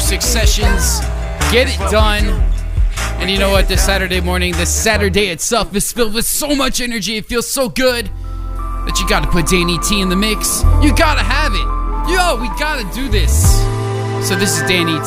6 sessions. Get it done. And you know what? This Saturday morning, this Saturday itself is filled with so much energy. It feels so good that you gotta put Danny T in the mix. You gotta have it. Yo, we gotta do this. So this is Danny